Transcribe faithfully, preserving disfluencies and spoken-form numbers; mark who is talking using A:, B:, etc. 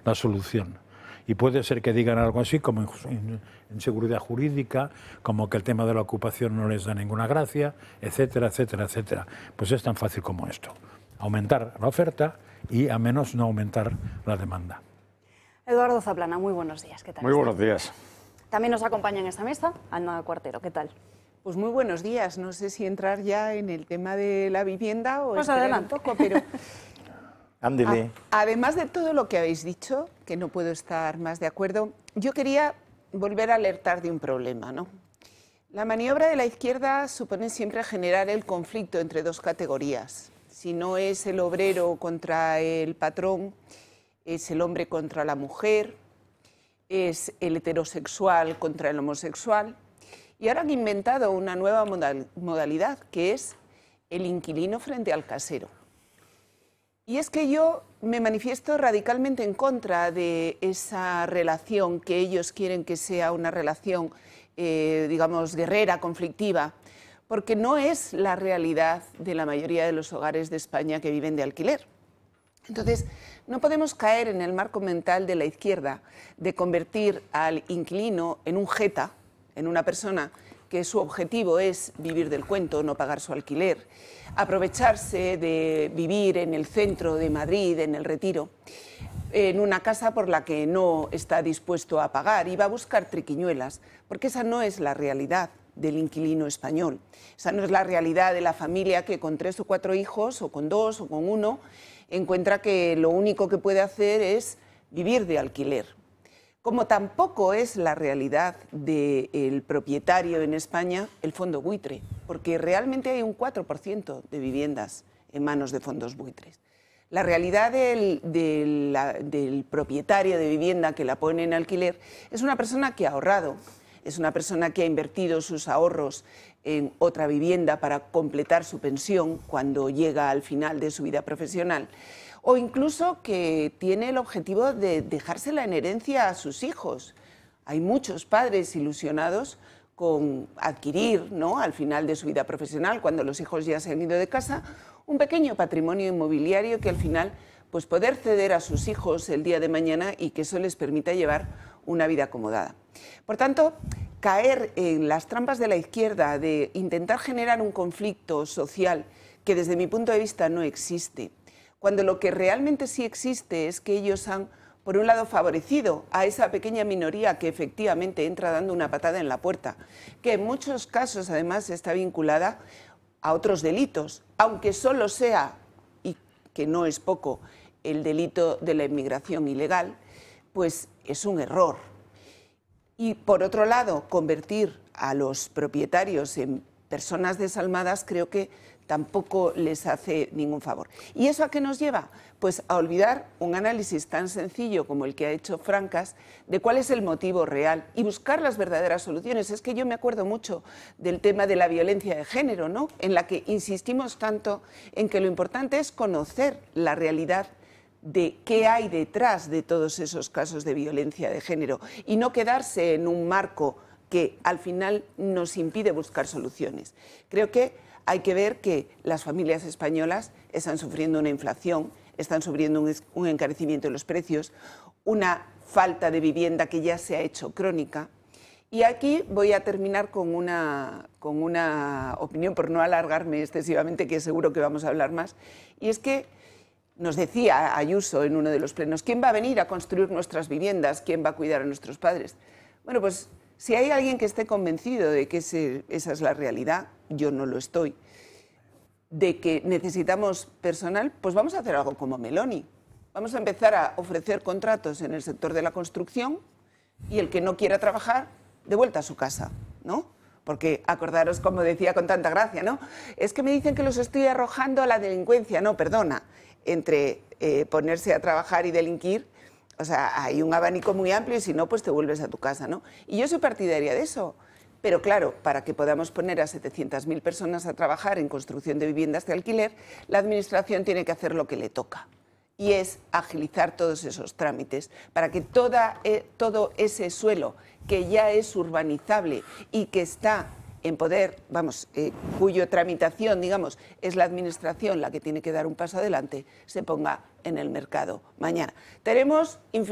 A: la solución. Y puede ser que digan algo así como inseguridad jurídica, como que el tema de la ocupación no les da ninguna gracia, etcétera, etcétera, etcétera. Pues es tan fácil como esto. Aumentar la oferta y a menos no aumentar la demanda.
B: Eduardo Zaplana, muy buenos días. ¿Qué tal?
C: Muy buenos días.
B: También nos acompaña en esta mesa Alma Cuartero. ¿Qué tal?
D: Pues muy buenos días. No sé si entrar ya en el tema de la vivienda o
B: pues
D: esperar
B: adelante.
D: un poco, pero...
C: Ándele.
D: Además de todo lo que habéis dicho, que no puedo estar más de acuerdo, yo quería volver a alertar de un problema, ¿no? La maniobra de la izquierda supone siempre generar el conflicto entre dos categorías. Si no es el obrero contra el patrón, es el hombre contra la mujer, es el heterosexual contra el homosexual. Y ahora han inventado una nueva modalidad, que es el inquilino frente al casero. Y es que yo me manifiesto radicalmente en contra de esa relación que ellos quieren que sea una relación, eh, digamos, guerrera, conflictiva, porque no es la realidad de la mayoría de los hogares de España que viven de alquiler. Entonces, no podemos caer en el marco mental de la izquierda de convertir al inquilino en un jeta, en una persona que su objetivo es vivir del cuento, no pagar su alquiler, aprovecharse de vivir en el centro de Madrid, en el Retiro, en una casa por la que no está dispuesto a pagar y va a buscar triquiñuelas, porque esa no es la realidad del inquilino español. Esa no es la realidad de la familia que con tres o cuatro hijos, o con dos, o con uno, encuentra que lo único que puede hacer es vivir de alquiler. Como tampoco es la realidad del propietario en España el fondo buitre, porque realmente hay un cuatro por ciento de viviendas en manos de fondos buitres. La realidad del, del, del propietario de vivienda que la pone en alquiler es una persona que ha ahorrado, es una persona que ha invertido sus ahorros en otra vivienda para completar su pensión cuando llega al final de su vida profesional, o incluso que tiene el objetivo de dejársela en herencia a sus hijos. Hay muchos padres ilusionados con adquirir, ¿no?, al final de su vida profesional, cuando los hijos ya se han ido de casa, un pequeño patrimonio inmobiliario que al final pues poder ceder a sus hijos el día de mañana y que eso les permita llevar una vida acomodada. Por tanto, caer en las trampas de la izquierda de intentar generar un conflicto social que desde mi punto de vista no existe, cuando lo que realmente sí existe es que ellos han, por un lado, favorecido a esa pequeña minoría que efectivamente entra dando una patada en la puerta, que en muchos casos además está vinculada a otros delitos, aunque solo sea, y que no es poco, el delito de la inmigración ilegal, pues es un error. Y por otro lado, convertir a los propietarios en personas desalmadas creo que tampoco les hace ningún favor. ¿Y eso a qué nos lleva? Pues a olvidar un análisis tan sencillo como el que ha hecho Francas de cuál es el motivo real y buscar las verdaderas soluciones. Es que yo me acuerdo mucho del tema de la violencia de género, ¿no?, en la que insistimos tanto en que lo importante es conocer la realidad de qué hay detrás de todos esos casos de violencia de género y no quedarse en un marco que al final nos impide buscar soluciones. Creo que hay que ver que las familias españolas están sufriendo una inflación, están sufriendo un, un encarecimiento de los precios, una falta de vivienda que ya se ha hecho crónica. Y aquí voy a terminar con una, con una opinión, por no alargarme excesivamente, que seguro que vamos a hablar más, y es que nos decía Ayuso en uno de los plenos, ¿quién va a venir a construir nuestras viviendas? ¿Quién va a cuidar a nuestros padres? Bueno, pues si hay alguien que esté convencido de que ese, esa es la realidad, yo no lo estoy, de que necesitamos personal, pues vamos a hacer algo como Meloni. Vamos a empezar a ofrecer contratos en el sector de la construcción y el que no quiera trabajar, de vuelta a su casa, ¿no? Porque acordaros, como decía con tanta gracia, ¿no? Es que me dicen que los estoy arrojando a la delincuencia. No, perdona, entre eh, ponerse a trabajar y delinquir, o sea, hay un abanico muy amplio y si no, pues te vuelves a tu casa, ¿no? Y yo soy partidaria de eso. Pero claro, para que podamos poner a setecientas mil personas a trabajar en construcción de viviendas de alquiler, la Administración tiene que hacer lo que le toca. Y es agilizar todos esos trámites para que toda, eh, todo ese suelo que ya es urbanizable y que está en poder, vamos, eh, cuyo tramitación, digamos, es la Administración la que tiene que dar un paso adelante, se ponga en el mercado mañana. Tenemos